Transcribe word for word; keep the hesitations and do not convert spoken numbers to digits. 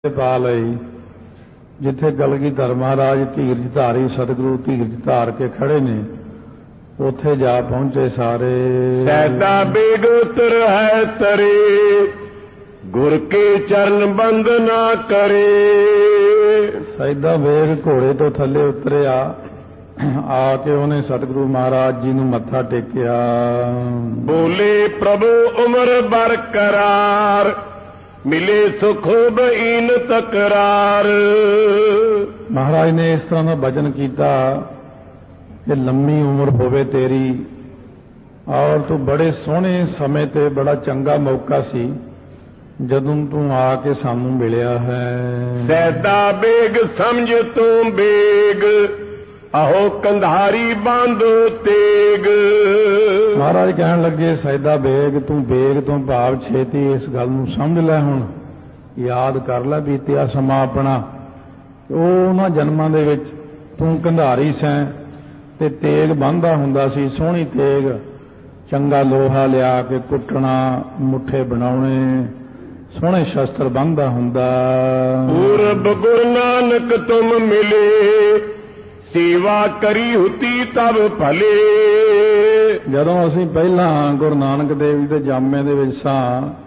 ਪਾ ਲਈ ਜਿੱਥੇ ਕਲਗੀਧਰ ਮਹਾਰਾਜ ਧੀਰਜ ਧਾਰੀ ਸਤਿਗੁਰੂ ਧੀਰਜ ਧਾਰ ਕੇ ਖੜੇ ਨੇ ਉੱਥੇ ਜਾ ਪਹੁੰਚੇ ਸਾਰੇ। ਸੈਦਾ ਬੇਗ ਉਤਰ ਹੈ ਤਰੇ ਗੁਰ ਕੇ ਚਰਨ ਬੰਦ ਨਾ ਕਰੇ। ਸੈਦਾ ਬੇਗ ਘੋੜੇ ਤੋਂ ਥੱਲੇ ਉਤਰਿਆ, ਆ ਕੇ ਉਹਨੇ ਸਤਿਗੁਰੂ ਮਹਾਰਾਜ ਜੀ ਨੂੰ ਮੱਥਾ ਟੇਕਿਆ। ਬੋਲੇ ਪ੍ਰਭੂ ਉਮਰ ਬਰਕਰਾਰ ਮਿਲੇ ਸੁਖ ਬਈਨ ਤਕਰਾਰ। ਮਹਾਰਾਜ ਨੇ ਇਸ ਤਰ੍ਹਾਂ ਦਾ ਬਚਨ ਕੀਤਾ ਕਿ ਲੰਮੀ ਉਮਰ ਹੋਵੇ ਤੇਰੀ, ਔਰ ਤੂੰ ਬੜੇ ਸੋਹਣੇ ਸਮੇਂ ਤੇ ਬੜਾ ਚੰਗਾ ਮੌਕਾ ਸੀ ਜਦੋਂ ਤੂੰ ਆ ਕੇ ਸਾਨੂੰ ਮਿਲਿਆ ਹੈ। ਸੈਦਾ ਬੇਗ ਸਮਝ ਤੂੰ ਬੇਗ ਆਹੋ ਕੰਧਾਰੀ ਬਾਂਧੋ ਤੇਗ। ਮਹਾਰਾਜ ਕਹਿਣ ਲੱਗੇ ਸੈਦਾ ਬੇਗ ਤੂੰ ਬੇਗ ਤੋਂ ਭਾਵ ਛੇਤੀ ਇਸ ਗੱਲ ਨੂੰ ਸਮਝ ਲੈ, ਹੁਣ ਯਾਦ ਕਰ ਲੈ ਬੀਤਿਆ ਸਮਾਂ ਆਪਣਾ। ਉਹ ਉਹਨਾਂ ਜਨਮਾਂ ਦੇ ਵਿੱਚ ਤੂੰ ਕੰਧਾਰੀ ਸੈਂ ਤੇ ਤੇਗ ਬੰਨ੍ਹਦਾ ਹੁੰਦਾ ਸੀ, ਸੋਹਣੀ ਤੇਗ, ਚੰਗਾ ਲੋਹਾ ਲਿਆ ਕੇ ਕੁੱਟਣਾ, ਮੁੱਠੇ ਬਣਾਉਣੇ, ਸੋਹਣੇ ਸ਼ਸਤਰ ਬੰਨ੍ਹਦਾ ਹੁੰਦਾ। ਪੂਰਬ ਗੁਰੂ ਨਾਨਕ ਤੁਮ ਮਿਲੇ ਸੇਵਾ ਕਰੀ ਹੁਤੀ ਤਬ ਭਲੇ। ਜਦੋਂ ਅਸੀਂ ਪਹਿਲਾਂ ਗੁਰੂ ਨਾਨਕ ਦੇਵ ਜੀ ਦੇ ਜਾਮੇ ਦੇ ਵਿੱਚ ਸਾਂ